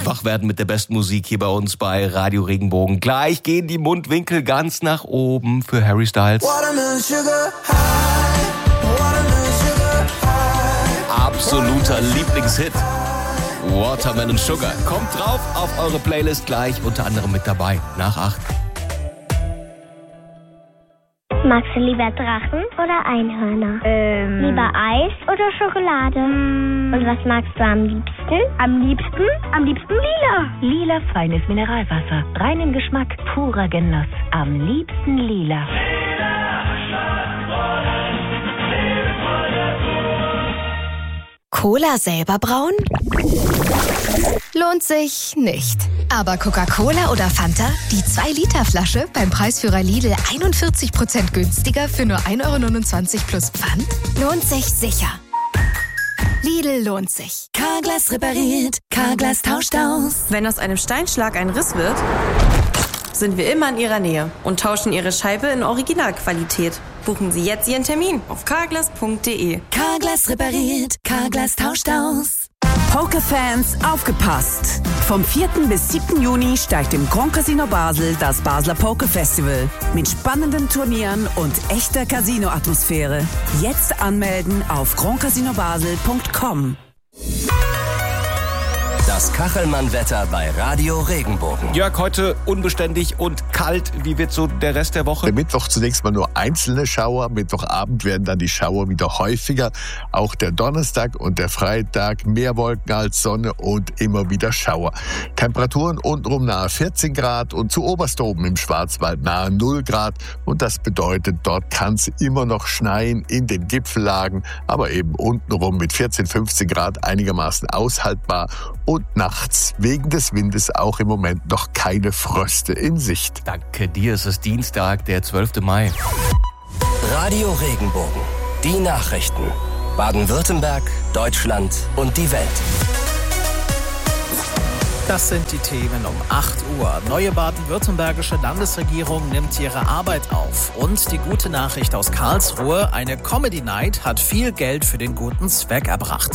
wach werden mit der besten Musik hier bei uns bei Radio Regenbogen. Gleich gehen die Mundwinkel ganz nach oben für Harry Styles. Absoluter Lieblingshit. Watermelon Sugar. Kommt drauf auf eure Playlist gleich, unter anderem mit dabei, nach 8. Magst du lieber Drachen oder Einhörner? Lieber Eis oder Schokolade? Und was magst du am liebsten? Am liebsten lila. Lila feines Mineralwasser. Reinen Geschmack, purer Genuss. Am liebsten lila. Cola selber brauen? Lohnt sich nicht. Aber Coca-Cola oder Fanta? Die 2-Liter-Flasche beim Preisführer Lidl 41% günstiger für nur 1,29 € plus Pfand? Lohnt sich sicher. Lidl lohnt sich. Carglass repariert, Carglass tauscht aus. Wenn aus einem Steinschlag ein Riss wird, sind wir immer in Ihrer Nähe und tauschen Ihre Scheibe in Originalqualität. Buchen Sie jetzt Ihren Termin auf carglass.de. Carglass repariert, Carglass tauscht aus. Pokerfans, aufgepasst! Vom 4. bis 7. Juni steigt im Grand Casino Basel das Basler Poker Festival. Mit spannenden Turnieren und echter Casino-Atmosphäre. Jetzt anmelden auf grandcasinobasel.com. Das Kachelmann-Wetter bei Radio Regenbogen. Jörg, heute unbeständig und kalt. Wie wird so der Rest der Woche? Der Mittwoch zunächst mal nur einzelne Schauer. Mittwochabend werden dann die Schauer wieder häufiger. Auch der Donnerstag und der Freitag mehr Wolken als Sonne und immer wieder Schauer. Temperaturen untenrum nahe 14 Grad und zu Oberstoben im Schwarzwald nahe 0 Grad. Und das bedeutet, dort kann es immer noch schneien in den Gipfellagen, aber eben untenrum mit 14, 15 Grad einigermaßen aushaltbar. Und nachts wegen des Windes auch im Moment noch keine Fröste in Sicht. Danke dir, es ist Dienstag, der 12. Mai. Radio Regenbogen. Die Nachrichten. Baden-Württemberg, Deutschland und die Welt. Das sind die Themen um 8 Uhr. Neue baden-württembergische Landesregierung nimmt ihre Arbeit auf. Und die gute Nachricht aus Karlsruhe, eine Comedy Night hat viel Geld für den guten Zweck erbracht.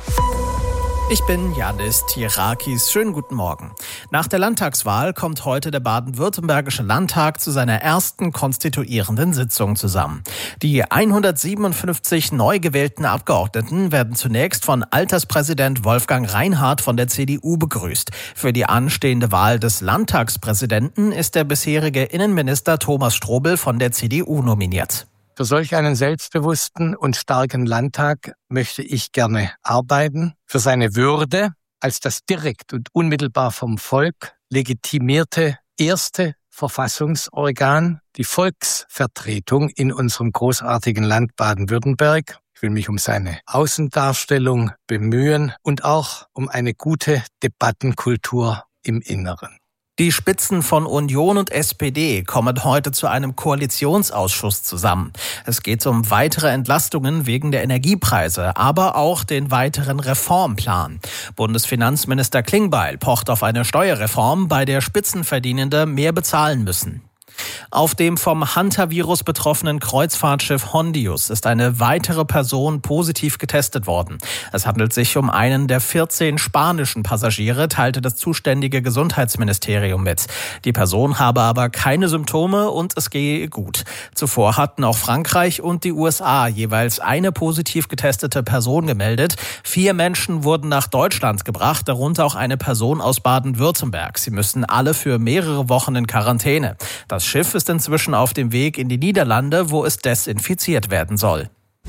Ich bin Janis Tirakis. Schönen guten Morgen. Nach der Landtagswahl kommt heute der baden-württembergische Landtag zu seiner ersten konstituierenden Sitzung zusammen. Die 157 neu gewählten Abgeordneten werden zunächst von Alterspräsident Wolfgang Reinhardt von der CDU begrüßt. Für die anstehende Wahl des Landtagspräsidenten ist der bisherige Innenminister Thomas Strobel von der CDU nominiert. Für solch einen selbstbewussten und starken Landtag möchte ich gerne arbeiten. Für seine Würde als das direkt und unmittelbar vom Volk legitimierte erste Verfassungsorgan, die Volksvertretung in unserem großartigen Land Baden-Württemberg. Ich will mich um seine Außendarstellung bemühen und auch um eine gute Debattenkultur im Inneren. Die Spitzen von Union und SPD kommen heute zu einem Koalitionsausschuss zusammen. Es geht um weitere Entlastungen wegen der Energiepreise, aber auch den weiteren Reformplan. Bundesfinanzminister Klingbeil pocht auf eine Steuerreform, bei der Spitzenverdienende mehr bezahlen müssen. Auf dem vom Hantavirus betroffenen Kreuzfahrtschiff Hondius ist eine weitere Person positiv getestet worden. Es handelt sich um einen der 14 spanischen Passagiere, teilte das zuständige Gesundheitsministerium mit. Die Person habe aber keine Symptome und es gehe ihr gut. Zuvor hatten auch Frankreich und die USA jeweils eine positiv getestete Person gemeldet. 4 Menschen wurden nach Deutschland gebracht, darunter auch eine Person aus Baden-Württemberg. Sie müssen alle für mehrere Wochen in Quarantäne. Das Schiff ist inzwischen auf dem Weg in die Niederlande, wo es desinfiziert werden soll.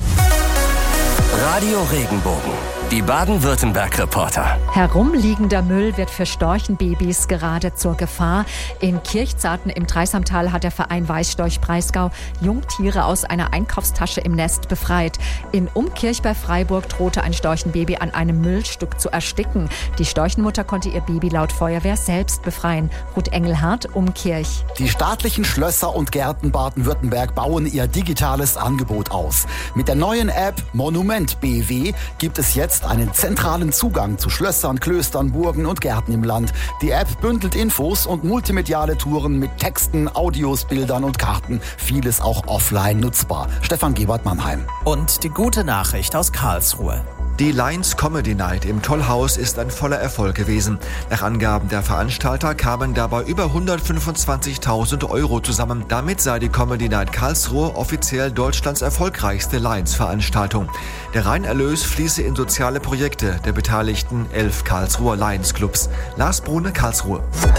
Radio Regenbogen. Die Baden-Württemberg-Reporter. Herumliegender Müll wird für Storchenbabys gerade zur Gefahr. In Kirchzarten im Dreisamtal hat der Verein Weißstorch Breisgau Jungtiere aus einer Einkaufstasche im Nest befreit. In Umkirch bei Freiburg drohte ein Storchenbaby an einem Müllstück zu ersticken. Die Storchenmutter konnte ihr Baby laut Feuerwehr selbst befreien. Ruth Engelhardt, Umkirch. Die staatlichen Schlösser und Gärten Baden-Württemberg bauen ihr digitales Angebot aus. Mit der neuen App Monument BW gibt es jetzt einen zentralen Zugang zu Schlössern, Klöstern, Burgen und Gärten im Land. Die App bündelt Infos und multimediale Touren mit Texten, Audios, Bildern und Karten. Vieles auch offline nutzbar. Stefan Gebert, Mannheim. Und die gute Nachricht aus Karlsruhe. Die Lions Comedy Night im Tollhaus ist ein voller Erfolg gewesen. Nach Angaben der Veranstalter kamen dabei über 125.000 € zusammen. Damit sei die Comedy Night Karlsruhe offiziell Deutschlands erfolgreichste Lions-Veranstaltung. Der Reinerlös fließe in soziale Projekte der beteiligten 11 Karlsruher Lions Clubs. Lars Brune, Karlsruhe.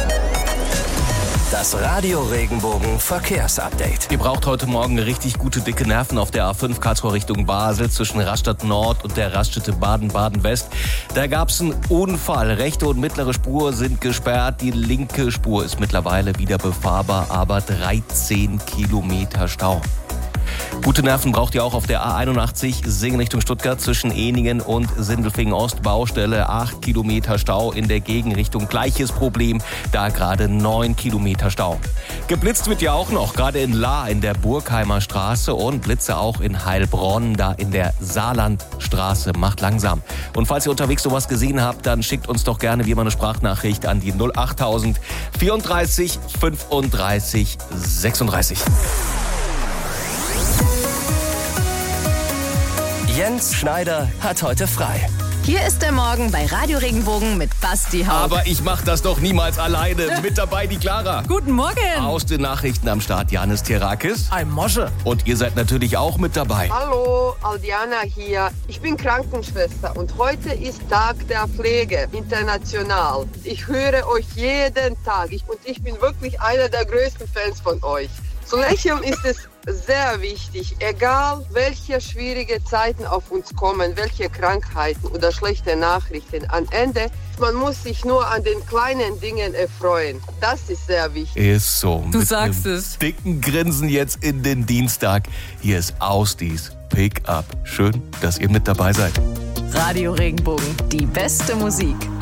Das Radio Regenbogen Verkehrsupdate. Ihr braucht heute Morgen richtig gute, dicke Nerven auf der A5 Karlsruhe Richtung Basel zwischen Rastatt Nord und der Raststätte Baden-Baden-West. Da gab es einen Unfall. Rechte und mittlere Spur sind gesperrt. Die linke Spur ist mittlerweile wieder befahrbar, aber 13 Kilometer Stau. Gute Nerven braucht ihr auch auf der A81 Singen Richtung Stuttgart zwischen Ehningen und Sindelfingen Ost. Baustelle, 8 Kilometer Stau in der Gegenrichtung. Gleiches Problem, da gerade 9 Kilometer Stau. Geblitzt wird ja auch noch, gerade in Lahr in der Burgheimer Straße und Blitze auch in Heilbronn, da in der Saarlandstraße. Macht langsam. Und falls ihr unterwegs sowas gesehen habt, dann schickt uns doch gerne wie immer eine Sprachnachricht an die 08000 34 35 36. Jens Schneider hat heute frei. Hier ist der Morgen bei Radio Regenbogen mit Basti Haug. Aber ich mach das doch niemals alleine. Mit dabei die Clara. Guten Morgen. Aus den Nachrichten am Start Janis Terakis. Ein Mosche. Und ihr seid natürlich auch mit dabei. Hallo, Aldiana hier. Ich bin Krankenschwester und heute ist Tag der Pflege, international. Ich höre euch jeden Tag und ich bin wirklich einer der größten Fans von euch. Zu lächeln ist es sehr wichtig, egal welche schwierige Zeiten auf uns kommen, welche Krankheiten oder schlechte Nachrichten. Am Ende, man muss sich nur an den kleinen Dingen erfreuen. Das ist sehr wichtig. Ist so. Du sagst es. Dicken Grinsen jetzt in den Dienstag. Hier ist Ausdies Pick Up. Schön, dass ihr mit dabei seid. Radio Regenbogen, die beste Musik.